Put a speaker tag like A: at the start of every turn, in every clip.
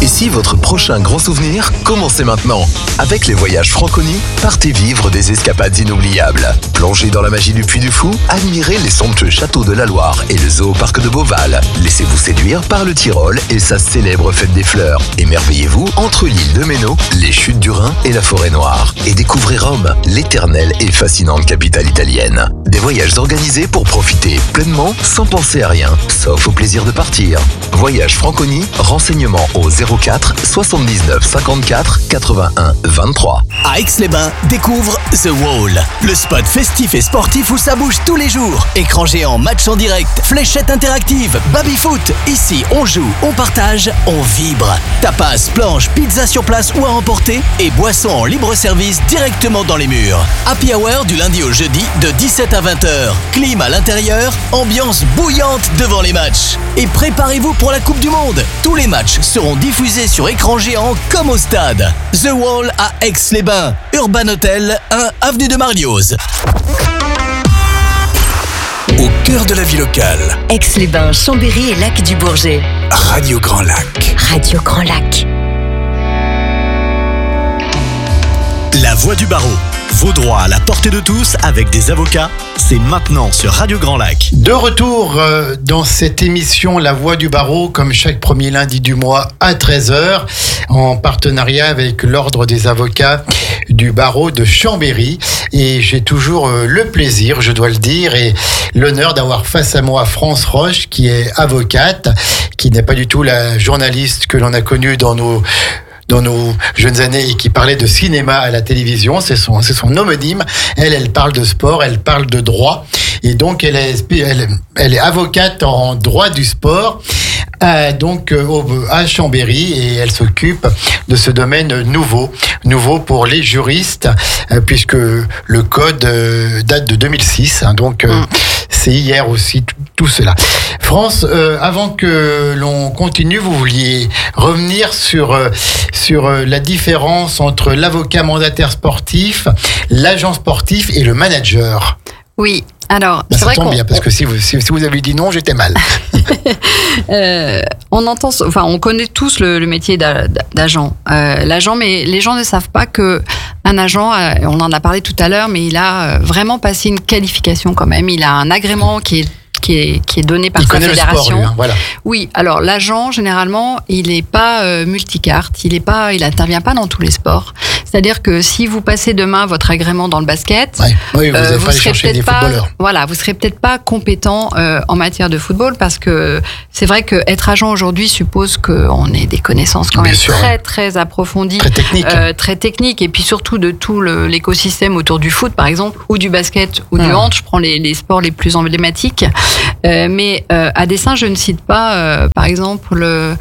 A: Et si votre prochain grand souvenir commençait maintenant? Avec les voyages Franconie, partez vivre des escapades inoubliables. Plongez dans la magie du Puy du Fou, admirez les somptueux châteaux de la Loire et le zoo-parc de Beauval. Laissez-vous séduire par le Tyrol et sa célèbre fête des fleurs. Émerveillez-vous entre l'île de Méno, les chutes du Rhin et la forêt noire. Et découvrez Rome, l'éternelle et fascinante capitale italienne. Des voyages organisés pour profiter pleinement sans penser à rien, sauf au plaisir de partir. Voyage Franconie, renseignements au 04 79 54 81 23.
B: À Aix-les-Bains, découvre The Wall, le spot festif et sportif où ça bouge tous les jours. Écran géant, match en direct, fléchettes interactives, baby-foot. Ici, on joue, on partage, on vibre. Tapas, planches, pizza sur place ou à emporter et boissons en libre service directement dans les murs. Happy Hour du lundi au jeudi de 17 à 20h. Clim à l'intérieur, ambiance bouillante devant les matchs. Et préparez-vous pour la Coupe du Monde. Tous les matchs seront diffusés sur écran géant comme au stade. The Wall à Aix-les-Bains. Urban Hotel, 1 avenue de Marlioz. Au cœur de la vie locale.
C: Aix-les-Bains, Chambéry et Lac du Bourget.
B: Radio Grand Lac.
C: Radio Grand Lac.
B: La Voix du barreau. Vos droits à la portée de tous avec des avocats, c'est maintenant sur Radio Grand Lac.
D: De retour dans cette émission La Voix du barreau, comme chaque premier lundi du mois à 13h, en partenariat avec l'Ordre des avocats du barreau de Chambéry. Et j'ai toujours le plaisir, je dois le dire, et l'honneur d'avoir face à moi France Roche, qui est avocate, qui n'est pas du tout la journaliste que l'on a connue dans nos jeunes années et qui parlait de cinéma à la télévision. C'est son homonyme. Elle parle de sport, elle parle de droit. Et donc, elle est avocate en droit du sport, à Chambéry, et elle s'occupe de ce domaine nouveau pour les juristes, puisque le code date de 2006. C'est hier aussi tout cela. France, avant que l'on continue, vous vouliez revenir sur la différence entre l'avocat mandataire sportif, l'agent sportif et le manager.
E: Oui, alors c'est
D: ça
E: vrai
D: tombe bien, parce que si vous avez dit non, j'étais mal.
E: On connaît tous le métier d'agent. L'agent, mais les gens ne savent pas que un agent, on en a parlé tout à l'heure, mais il a vraiment passé une qualification quand même. Il a un agrément qui est donné par sa fédération. Le sport, lui, hein, voilà. Oui, alors l'agent, généralement, il n'est pas multicarte, il n'intervient pas dans tous les sports. C'est-à-dire que si vous passez demain votre agrément dans le basket,
D: vous serez
E: peut-être pas compétent en matière de football, parce que c'est vrai qu'être agent aujourd'hui suppose qu'on ait des connaissances quand même très, très approfondies, très techniques, et puis surtout de tout l'écosystème autour du foot, par exemple, ou du basket, ou du hand. Je prends les sports les plus emblématiques. Mais à dessein, je ne cite pas, par exemple,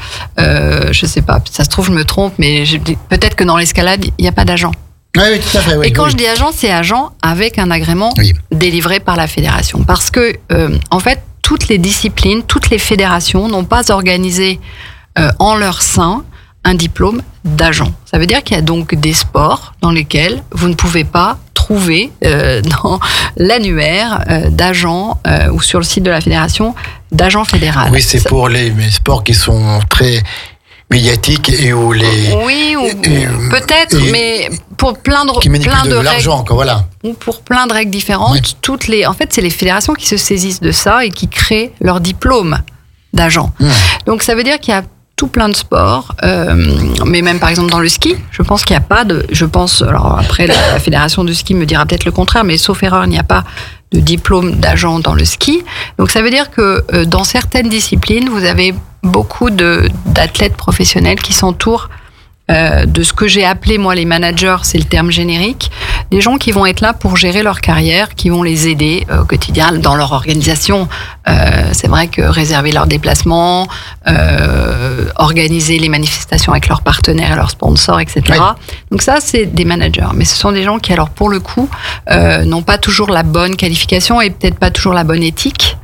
E: je sais pas, ça se trouve, je me trompe, mais peut-être que dans l'escalade, il n'y a pas d'agent.
D: Oui, tout à fait. Oui,
E: et quand je dis agent, c'est agent avec un agrément délivré par la fédération. Parce que, en fait, toutes les disciplines, toutes les fédérations n'ont pas organisé en leur sein un diplôme d'agent. Ça veut dire qu'il y a donc des sports dans lesquels vous ne pouvez pas trouver dans l'annuaire d'agent ou sur le site de la fédération d'agent fédéral.
D: Oui, c'est pour les sports qui sont très médiatiques et où les...
E: Oui, peut-être, mais pour plein de
D: qui manipulent de l'argent, quoi, voilà.
E: Ou pour plein de règles différentes. En fait, c'est les fédérations qui se saisissent de ça et qui créent leur diplôme d'agent. Donc, ça veut dire qu'il y a tout plein de sports, mais même par exemple dans le ski, je pense qu'il n'y a pas de... Alors après, la fédération de ski me dira peut-être le contraire, mais sauf erreur, il n'y a pas de diplôme d'agent dans le ski. Donc ça veut dire que dans certaines disciplines, vous avez beaucoup d'athlètes professionnels qui s'entourent de ce que j'ai appelé, moi, les managers, c'est le terme générique, des gens qui vont être là pour gérer leur carrière, qui vont les aider au quotidien dans leur organisation. C'est vrai que réserver leurs déplacements, organiser les manifestations avec leurs partenaires et leurs sponsors, etc. Oui. Donc ça, c'est des managers. Mais ce sont des gens qui, alors, pour le coup, n'ont pas toujours la bonne qualification et peut-être pas toujours la bonne éthique.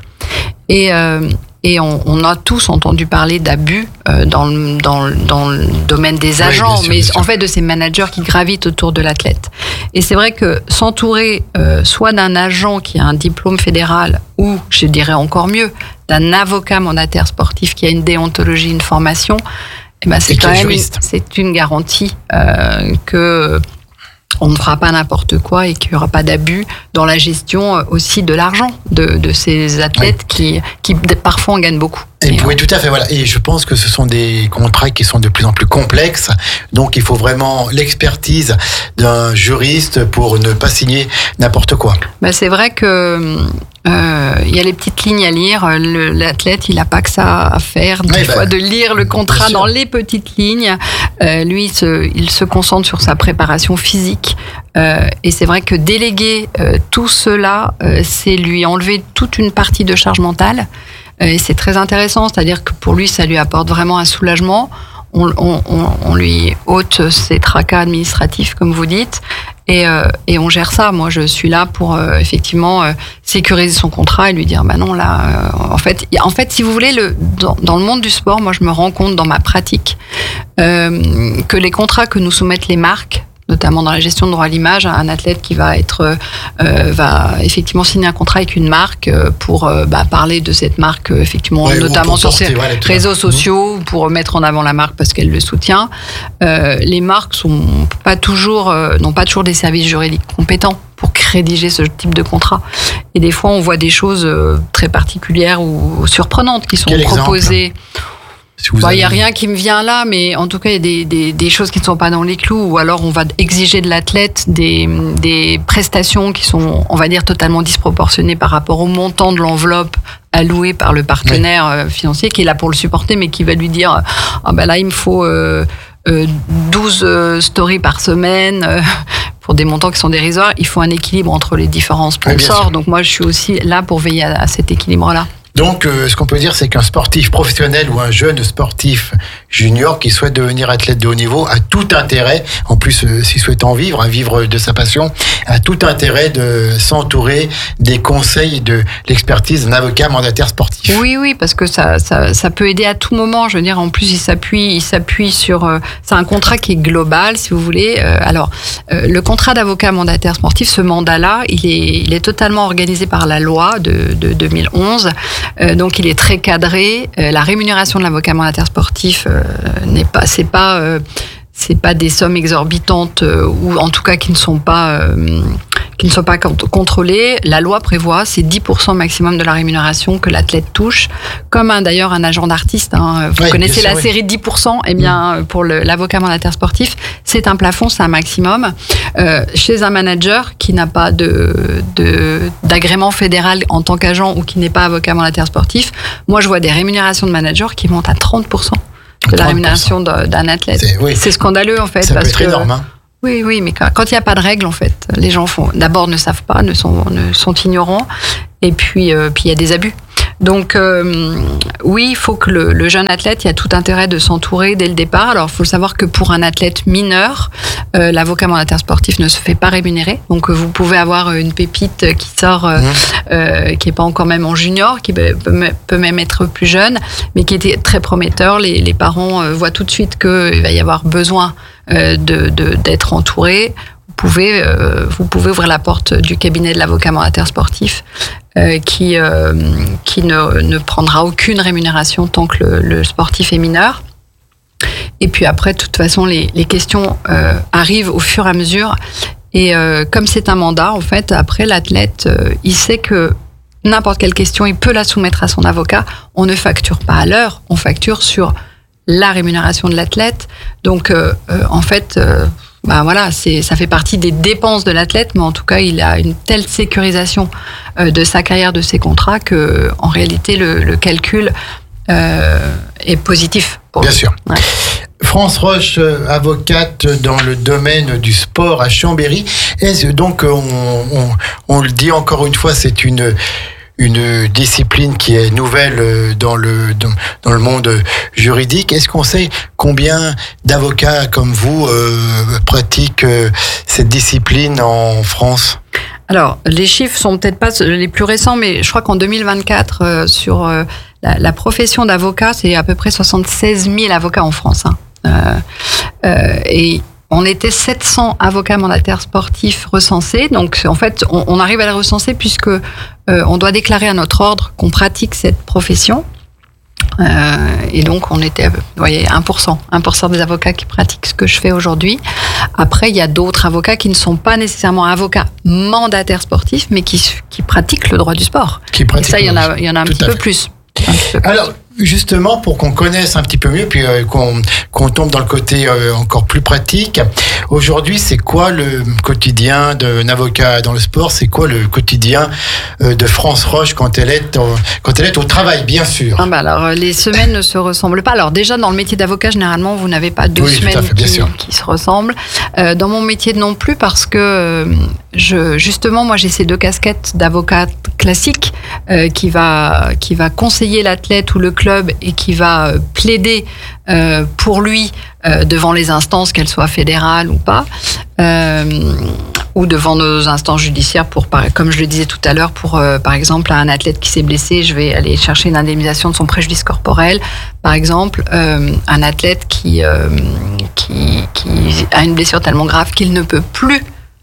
E: Et on a tous entendu parler d'abus dans le domaine des agents, bien sûr. En fait de ces managers qui gravitent autour de l'athlète. Et c'est vrai que s'entourer soit d'un agent qui a un diplôme fédéral, ou, je dirais encore mieux, d'un avocat mandataire sportif qui a une déontologie, une formation, eh ben, c'est une garantie que on ne fera pas n'importe quoi et qu'il n'y aura pas d'abus dans la gestion aussi de l'argent de ces athlètes qui parfois en gagnent beaucoup.
D: Oui, tout à fait, voilà. Et je pense que ce sont des contrats qui sont de plus en plus complexes. Donc, il faut vraiment l'expertise d'un juriste pour ne pas signer n'importe quoi.
E: Ben, c'est vrai que il y a les petites lignes à lire. L'athlète, il n'a pas que ça à faire, des fois, de lire le contrat dans les petites lignes. Lui, il se concentre sur sa préparation physique. Et c'est vrai que déléguer tout cela, c'est lui enlever toute une partie de charge mentale. Et c'est très intéressant, c'est-à-dire que pour lui, ça lui apporte vraiment un soulagement. On lui ôte ses tracas administratifs, comme vous dites, et on gère ça. Moi, je suis là pour effectivement sécuriser son contrat et lui dire, bah non, là, en fait, si vous voulez, dans le monde du sport, moi, je me rends compte dans ma pratique que les contrats que nous soumettent les marques, notamment dans la gestion de droit à l'image, un athlète qui va va effectivement signer un contrat avec une marque pour parler de cette marque, effectivement, notamment sur ses réseaux sociaux, pour mettre en avant la marque parce qu'elle le soutient. Les marques n'ont pas toujours des services juridiques compétents pour rédiger ce type de contrat. Et des fois, on voit des choses très particulières ou surprenantes qui sont proposées. Il n'y a rien qui me vient là, mais en tout cas, il y a des choses qui ne sont pas dans les clous, ou alors on va exiger de l'athlète des prestations qui sont, on va dire, totalement disproportionnées par rapport au montant de l'enveloppe allouée par le partenaire financier qui est là pour le supporter, mais qui va lui dire là, il me faut 12 stories par semaine. Pour des montants qui sont dérisoires, il faut un équilibre entre les différents sponsors. Donc moi, je suis aussi là pour veiller à cet équilibre-là.
D: Donc, ce qu'on peut dire, c'est qu'un sportif professionnel ou un jeune sportif junior qui souhaite devenir athlète de haut niveau a tout intérêt, en plus s'il souhaite en vivre, vivre de sa passion, a tout intérêt de s'entourer des conseils et de l'expertise d'un avocat mandataire sportif.
E: Oui, parce que ça peut aider à tout moment. Je veux dire, en plus, il s'appuie sur... c'est un contrat qui est global, si vous voulez. Alors, le contrat d'avocat mandataire sportif, ce mandat-là, il est totalement organisé par la loi de 2011. Donc il est très cadré. La rémunération de l'avocat mandataire sportif c'est pas des sommes exorbitantes ou en tout cas qui ne sont pas contrôlées. La loi prévoit c'est 10% maximum de la rémunération que l'athlète touche, comme d'ailleurs un agent d'artiste. Vous connaissez la série 10%. Eh bien pour l'avocat mandataire sportif, c'est un plafond, c'est un maximum. Chez un manager qui n'a pas d'agrément fédéral en tant qu'agent ou qui n'est pas avocat mandataire sportif, moi je vois des rémunérations de manager qui montent à 30%. De la rémunération d'un athlète. C'est scandaleux, en fait.
D: Ça peut être énorme, hein.
E: Oui, mais quand il n'y a pas de règles, en fait, les gens d'abord ne savent pas, sont ignorants, et puis il y a des abus. Donc, oui, il faut que le jeune athlète, il y a tout intérêt de s'entourer dès le départ. Alors, il faut savoir que pour un athlète mineur, l'avocat mandataire sportif ne se fait pas rémunérer. Donc, vous pouvez avoir une pépite qui sort, qui n'est pas encore même en junior, qui peut même être plus jeune, mais qui était très prometteur. Les parents voient tout de suite qu'il va y avoir besoin d'être entouré. Vous pouvez ouvrir la porte du cabinet de l'avocat mandataire sportif qui ne prendra aucune rémunération tant que le sportif est mineur. Et puis après, de toute façon, les questions arrivent au fur et à mesure. Et comme c'est un mandat, en fait, après, l'athlète, il sait que n'importe quelle question, il peut la soumettre à son avocat. On ne facture pas à l'heure, on facture sur la rémunération de l'athlète. Donc, en fait... ça fait partie des dépenses de l'athlète, mais en tout cas, il a une telle sécurisation de sa carrière, de ses contrats, que en réalité, le calcul est positif pour lui.
D: Bien sûr. Ouais. France Roche, avocate dans le domaine du sport à Chambéry. Donc, on le dit encore une fois, c'est une discipline qui est nouvelle dans le monde juridique. Est-ce qu'on sait combien d'avocats comme vous pratiquent cette discipline en France ?
E: Alors, les chiffres sont peut-être pas les plus récents, mais je crois qu'en 2024, sur la profession d'avocat, c'est à peu près 76 000 avocats en France. Et on était 700 avocats mandataires sportifs recensés. Donc, en fait, on arrive à les recenser puisque on doit déclarer à notre ordre qu'on pratique cette profession. Et donc, on était, vous voyez, 1% des avocats qui pratiquent ce que je fais aujourd'hui. Après, il y a d'autres avocats qui ne sont pas nécessairement avocats mandataires sportifs, mais qui pratiquent le droit du sport. Et ça, il y en a un petit peu plus.
D: Alors, justement, pour qu'on connaisse un petit peu mieux, puis qu'on tombe dans le côté encore plus pratique, aujourd'hui, c'est quoi le quotidien d'un avocat dans le sport? C'est quoi le quotidien de France Roche quand elle est au travail, bien sûr?
E: Alors, les semaines ne se ressemblent pas. Alors, déjà, dans le métier d'avocat, généralement, vous n'avez pas deux semaines qui se ressemblent. Dans mon métier non plus, parce que justement, moi, j'ai ces deux casquettes d'avocat classique qui va conseiller l'athlète ou le club et qui va plaider pour lui devant les instances, qu'elles soient fédérales ou pas, ou devant nos instances judiciaires comme je le disais tout à l'heure, pour par exemple un athlète qui s'est blessé, je vais aller chercher une indemnisation de son préjudice corporel. Par exemple, un athlète qui a une blessure tellement grave qu'il ne peut plus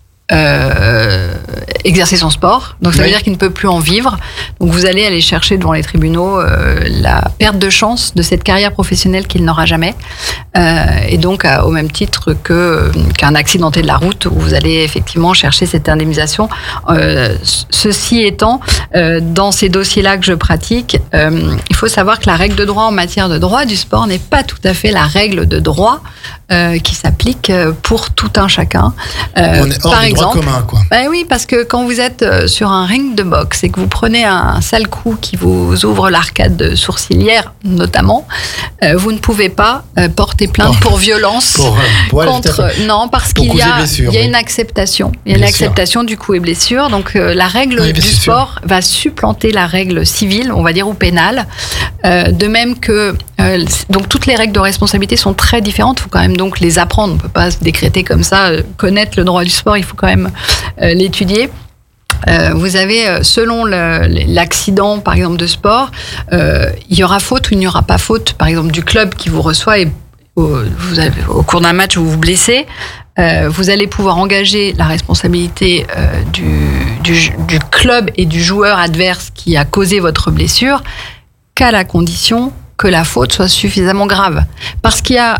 E: exercer son sport, donc ça veut dire qu'il ne peut plus en vivre. Donc vous allez aller chercher devant les tribunaux la perte de chance de cette carrière professionnelle qu'il n'aura jamais, et donc au même titre qu'un accidenté de la route, où vous allez effectivement chercher cette indemnisation. Ceci étant, dans ces dossiers-là que je pratique, il faut savoir que la règle de droit en matière de droit du sport n'est pas tout à fait la règle de droit qui s'applique pour tout un chacun.
D: On est hors
E: par
D: du droit
E: exemple,
D: commun, quoi.
E: Oui, parce que quand vous êtes sur un ring de boxe et que vous prenez un sale coup qui vous ouvre l'arcade sourcilière, notamment, vous ne pouvez pas porter plainte pour violence contre. Non, parce qu'il y a une acceptation. Il y a une acceptation du coup et blessure. Donc la règle du sport va supplanter la règle civile, on va dire, ou pénale. De même que donc toutes les règles de responsabilité sont très différentes. Il faut quand même donc les apprendre. On ne peut pas se décréter comme ça. Connaître le droit du sport, il faut quand même l'étudier. Vous avez, selon l'accident, par exemple, de sport, il y aura faute ou il n'y aura pas faute, par exemple, du club qui vous reçoit et au cours d'un match où vous vous blessez, vous allez pouvoir engager la responsabilité du club et du joueur adverse qui a causé votre blessure qu'à la condition que la faute soit suffisamment grave. Parce qu'il y a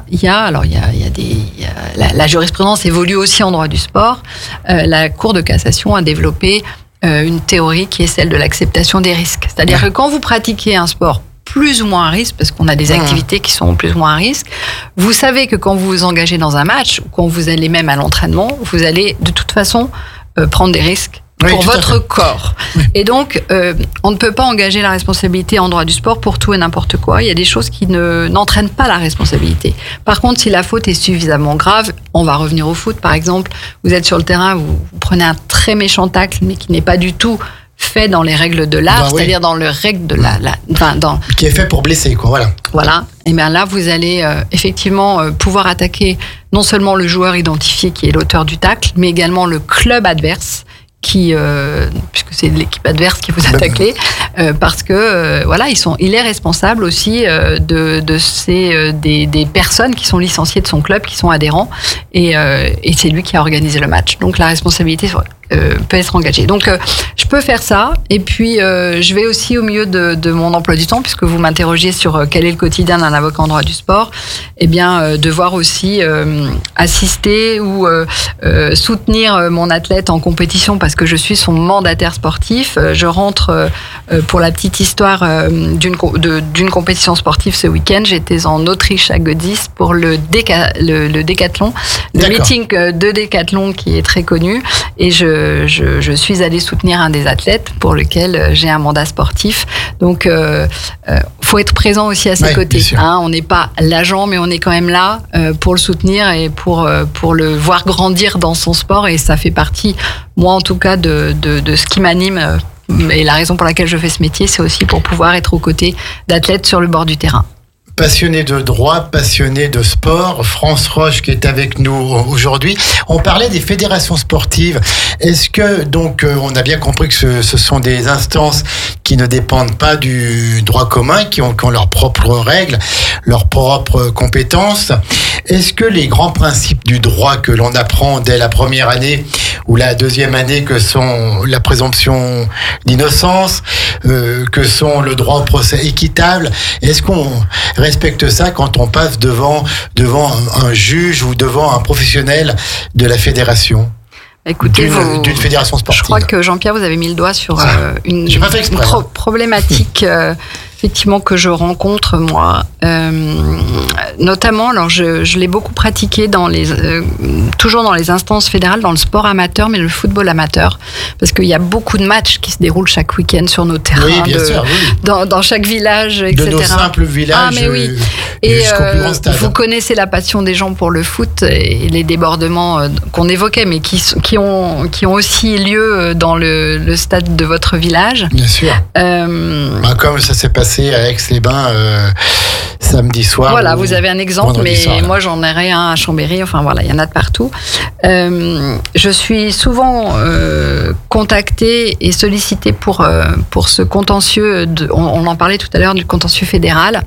E: la jurisprudence évolue aussi en droit du sport. La Cour de cassation a développé une théorie qui est celle de l'acceptation des risques. C'est-à-dire que quand vous pratiquez un sport plus ou moins à risque, parce qu'on a des activités qui sont plus ou moins à risque, vous savez que quand vous vous engagez dans un match, ou quand vous allez même à l'entraînement, vous allez de toute façon prendre des risques pour votre corps. Et donc, on ne peut pas engager la responsabilité en droit du sport pour tout et n'importe quoi. Il y a des choses qui n'entraînent pas la responsabilité. Par contre, si la faute est suffisamment grave, on va revenir au foot, par exemple. Vous êtes sur le terrain, vous prenez un très méchant tacle, mais qui n'est pas du tout fait dans les règles de l'art, c'est-à-dire dans les règles de
D: qui est fait pour blesser, quoi. Voilà.
E: Et bien là, vous allez effectivement pouvoir attaquer non seulement le joueur identifié qui est l'auteur du tacle, mais également le club adverse, puisque c'est l'équipe adverse qui vous attaquez, parce que il est responsable aussi des personnes qui sont licenciées de son club, qui sont adhérents, et c'est lui qui a organisé le match. Donc la responsabilité peut être engagée. Donc je peux faire ça, et puis je vais aussi au milieu de mon emploi du temps, puisque vous m'interrogez sur quel est le quotidien d'un avocat en droit du sport, devoir aussi assister ou soutenir mon athlète en compétition, parce que je suis son mandataire sportif. Je rentre, pour la petite histoire, d'une compétition sportive ce week-end. J'étais en Autriche à Götzis pour le décathlon, le meeting de décathlon qui est très connu, et je suis allée soutenir un des athlètes pour lequel j'ai un mandat sportif. Donc, faut être présent aussi à ses côtés. On n'est pas l'agent, mais on est quand même là pour le soutenir et pour le voir grandir dans son sport. Et ça fait partie, moi en tout cas, de ce qui m'anime. Et la raison pour laquelle je fais ce métier, c'est aussi pour pouvoir être aux côtés d'athlètes sur le bord du terrain.
D: Passionné de droit, passionné de sport, France Roche qui est avec nous aujourd'hui. On parlait des fédérations sportives. Est-ce que, donc, on a bien compris que ce sont des instances qui ne dépendent pas du droit commun, qui ont leurs propres règles, leurs propres compétences. Est-ce que les grands principes du droit que l'on apprend dès la première année ou la deuxième année, que sont la présomption d'innocence, que sont le droit au procès équitable, est-ce qu'on respecte ça quand on passe devant un juge ou devant un professionnel de la fédération?
E: Écoutez,
D: d'une fédération sportive.
E: Je crois que Jean-Pierre, vous avez mis le doigt sur une problématique effectivement que je rencontre moi, notamment. Alors je l'ai beaucoup pratiqué toujours dans les instances fédérales, dans le sport amateur, mais le football amateur, parce qu'il y a beaucoup de matchs qui se déroulent chaque week-end sur nos terrains, dans chaque village, etc.
D: De nos simples villages jusqu'au plus grand stade.
E: Vous connaissez la passion des gens pour le foot et les débordements qu'on évoquait, mais qui ont aussi lieu dans le stade de votre village.
D: Bien sûr. Comme ça s'est passé à Aix-les-Bains samedi soir.
E: Voilà, vous avez un exemple, mais moi j'en ai rien à Chambéry. Enfin voilà, il y en a de partout. Je suis souvent contactée et sollicitée pour ce contentieux. On en parlait tout à l'heure du contentieux fédéral.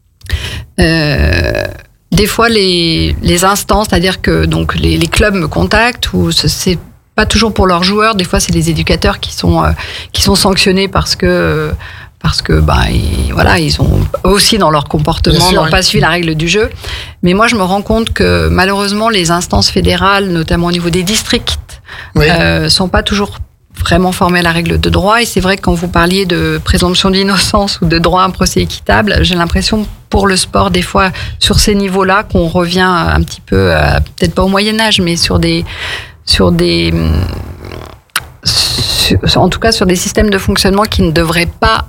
E: Des fois, les instances, c'est-à-dire que donc les clubs me contactent, ou c'est pas toujours pour leurs joueurs. Des fois, c'est les éducateurs qui sont sanctionnés parce que ils ont aussi dans leur comportement n'ont pas suivi la règle du jeu. Mais moi, je me rends compte que malheureusement, les instances fédérales, notamment au niveau des districts, sont pas toujours vraiment formées à la règle de droit. Et c'est vrai que quand vous parliez de présomption d'innocence ou de droit à un procès équitable, j'ai l'impression pour le sport, des fois, sur ces niveaux-là, qu'on revient un petit peu, peut-être pas au Moyen-Âge, mais en tout cas sur des systèmes de fonctionnement qui ne devraient pas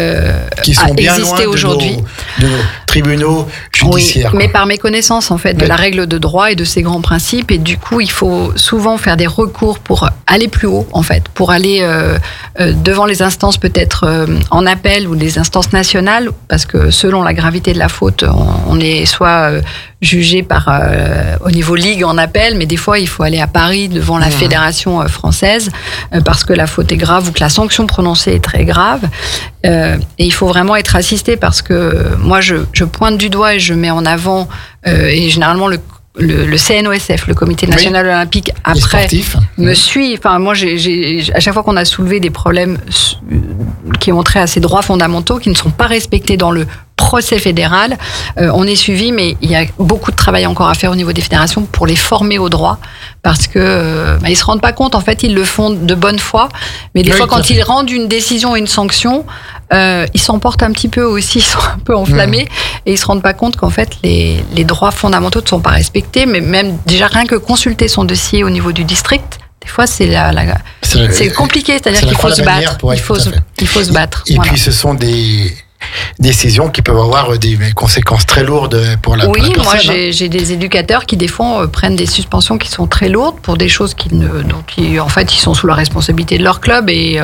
E: exister aujourd'hui.
D: De nos tribunaux judiciaires.
E: Oui, mais par méconnaissance en fait de la règle de droit et de ses grands principes, et du coup il faut souvent faire des recours pour aller plus haut en fait, pour aller devant les instances peut-être en appel ou des instances nationales, parce que selon la gravité de la faute, on est soit jugé au niveau ligue en appel, mais des fois il faut aller à Paris devant la fédération française parce que la faute est grave ou que la sanction prononcée est très grave, et il faut vraiment être assisté, parce que moi je pointe du doigt et je mets en avant et généralement le CNOSF, le Comité National Olympique, après me suit. Enfin, moi, à chaque fois qu'on a soulevé des problèmes qui ont trait à ces droits fondamentaux qui ne sont pas respectés dans le procès fédéral, on est suivi, mais il y a beaucoup de travail encore à faire au niveau des fédérations pour les former au droit, parce que ils se rendent pas compte. En fait, ils le font de bonne foi, mais des fois, quand ils rendent une décision et une sanction, ils s'emportent un petit peu aussi, ils sont un peu enflammés, et ils se rendent pas compte qu'en fait les droits fondamentaux ne sont pas respectés. Mais même déjà rien que consulter son dossier au niveau du district, des fois c'est compliqué, c'est-à-dire qu'il faut se battre, il faut se battre.
D: Et puis ce sont des décisions qui peuvent avoir des conséquences très lourdes pour la personne. Oui,
E: moi j'ai des éducateurs qui des fois prennent des suspensions qui sont très lourdes pour des choses en fait ils sont sous la responsabilité de leur club, et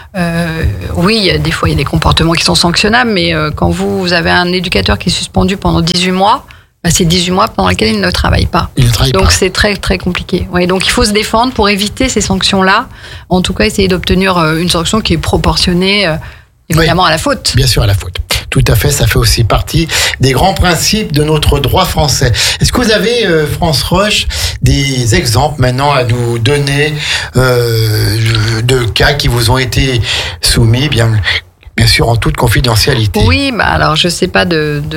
E: oui, des fois il y a des comportements qui sont sanctionnables, mais quand vous avez un éducateur qui est suspendu pendant 18 mois, c'est 18 mois pendant lesquels il ne travaille pas. Donc c'est très très compliqué. Ouais, donc il faut se défendre pour éviter ces sanctions-là. En tout cas, essayer d'obtenir une sanction qui est proportionnée évidemment à la faute.
D: Bien sûr, à la faute. Tout à fait, ça fait aussi partie des grands principes de notre droit français. Est-ce que vous avez, France Roche, des exemples maintenant à nous donner de cas qui vous ont été soumis, bien sûr en toute confidentialité?
E: Oui, alors je sais pas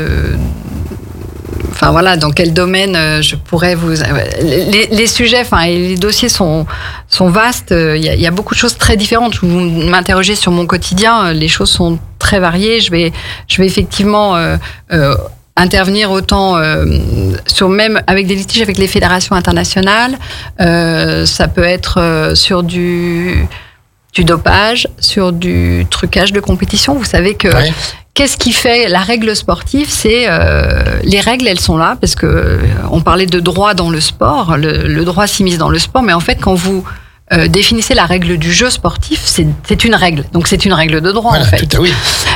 E: enfin voilà, dans quel domaine je pourrais vous... Les sujets, et les dossiers sont vastes. Il y a beaucoup de choses très différentes. Vous m'interrogez sur mon quotidien, les choses sont très variées. Je vais effectivement intervenir autant même avec des litiges avec les fédérations internationales. Ça peut être sur du dopage, sur du trucage de compétition. Vous savez que... Qu'est-ce qui fait la règle sportive? C'est les règles, elles sont là parce que on parlait de droit dans le sport. Le droit s'immisce dans le sport, mais en fait, quand vous définissez la règle du jeu sportif, c'est une règle. Donc c'est une règle de droit en fait.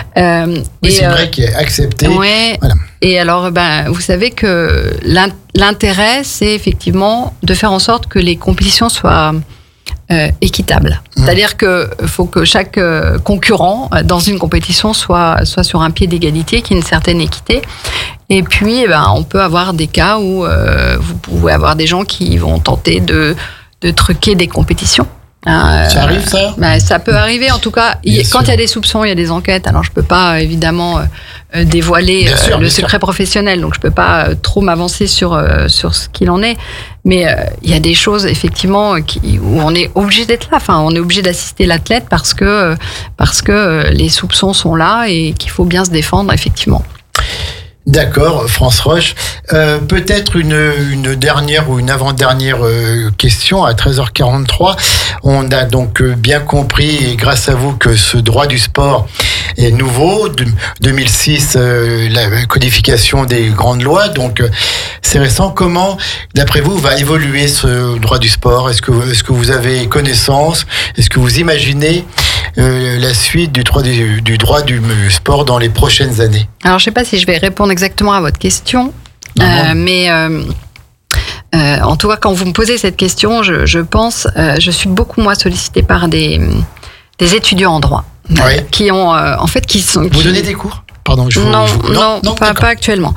D: Oui, c'est vrai qu'il est accepté.
E: Ouais.
D: Voilà.
E: Et alors, vous savez que l'intérêt, c'est effectivement de faire en sorte que les compétitions soient équitables. C'est-à-dire que faut que chaque concurrent dans une compétition soit sur un pied d'égalité, qu'il y ait une certaine équité. Et puis, on peut avoir des cas où vous pouvez avoir des gens qui vont tenter de truquer des compétitions.
D: Ça arrive, ça ?
E: Ça peut arriver. En tout cas, quand il y a des soupçons, il y a des enquêtes. Alors, je peux pas évidemment dévoiler le secret professionnel, donc je peux pas trop m'avancer sur ce qu'il en est. Mais il y a des choses effectivement où on est obligé d'être là. Enfin, on est obligé d'assister l'athlète parce que les soupçons sont là et qu'il faut bien se défendre effectivement.
D: D'accord, France Roche. Peut-être une dernière ou une avant-dernière question à 13h43. On a donc bien compris, et grâce à vous, que ce droit du sport est nouveau. 2006, la codification des grandes lois. Donc, c'est récent. Comment, d'après vous, va évoluer ce droit du sport ? Est-ce que vous avez connaissance ? Est-ce que vous imaginez la suite du droit du sport dans les prochaines années ?
E: Alors, je ne sais pas si je vais répondre exactement à votre question, mais en tout cas, quand vous me posez cette question, je pense, je suis beaucoup moins sollicitée par des étudiants en droit qui ont, en fait, qui sont.
D: Vous donnez des cours ? Pardon,
E: non, pas actuellement.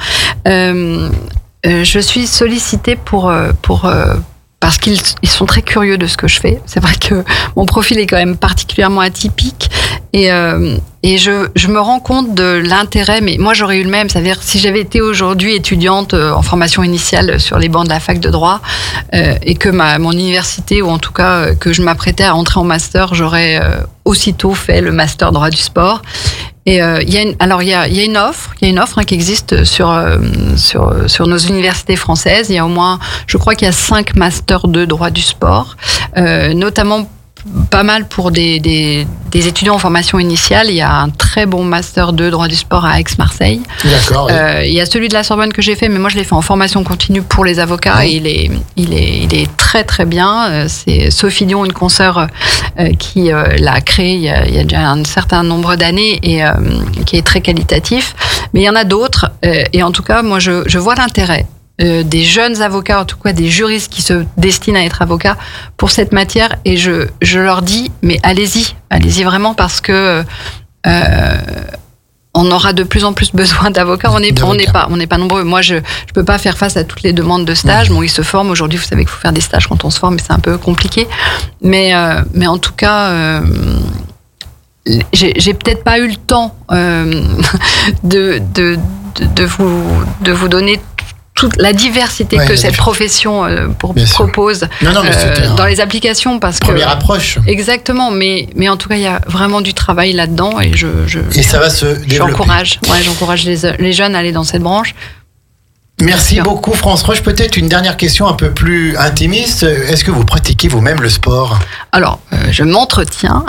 E: Je suis sollicitée parce qu'ils sont très curieux de ce que je fais. C'est vrai que mon profil est quand même particulièrement atypique et je me rends compte de l'intérêt, mais moi j'aurais eu le même, c'est-à-dire si j'avais été aujourd'hui étudiante en formation initiale sur les bancs de la fac de droit et que mon université, ou en tout cas que je m'apprêtais à entrer en master, j'aurais aussitôt fait le master droit du sport. Et il y a une offre qui existe sur nos universités françaises. Il y a au moins, je crois qu'il y a 5 masters de droit du sport, notamment pas mal pour des étudiants en formation initiale. Il y a un très bon master 2 droit du sport à Aix-Marseille.
D: D'accord. Oui.
E: Il y a celui de la Sorbonne que j'ai fait, mais moi je l'ai fait en formation continue pour les avocats. Et il est très très bien. C'est Sophie Dion, une consoeur qui l'a créé il y a déjà un certain nombre d'années et qui est très qualitatif. Mais il y en a d'autres. Et en tout cas, moi je vois l'intérêt des jeunes avocats, en tout cas des juristes qui se destinent à être avocats pour cette matière, et je leur dis, mais allez-y vraiment, parce que on aura de plus en plus besoin d'avocats. On n'est pas nombreux. Moi, je peux pas faire face à toutes les demandes de stage. Bon, ils se forment aujourd'hui. Vous savez qu'il faut faire des stages quand on se forme, mais c'est un peu compliqué. Mais en tout cas, j'ai peut-être pas eu le temps de vous donner toute la diversité que cette profession propose dans les applications, parce que
D: première approche.
E: Exactement, mais en tout cas il y a vraiment du travail là-dedans, et
D: et ça va se développer.
E: J'encourage les jeunes à aller dans cette branche.
D: Merci beaucoup, France Roche. Peut-être une dernière question un peu plus intimiste. Est-ce que vous pratiquez vous-même le sport ?
E: Alors, je m'entretiens.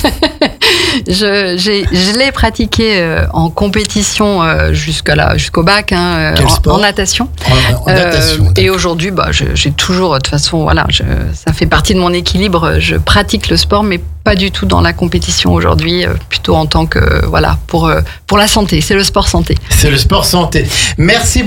E: Je l'ai pratiqué en compétition jusqu'au bac, en natation.
D: En natation.
E: Et aujourd'hui, j'ai toujours, de toute façon, ça fait partie de mon équilibre. Je pratique le sport, mais pas du tout dans la compétition aujourd'hui, plutôt en tant que, pour la santé. C'est le sport santé.
D: C'est le sport santé. Merci beaucoup.